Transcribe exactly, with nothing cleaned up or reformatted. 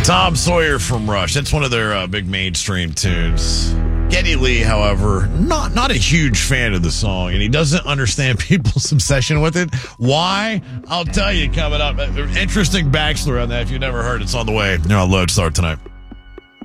Tom Sawyer from Rush. That's one of their uh, big mainstream tunes. Geddy Lee, however, not not a huge fan of the song, and he doesn't understand people's obsession with it. Why? I'll tell you coming up. Interesting backstory on that. If you've never heard, it's on the way. You're on Lodestar tonight.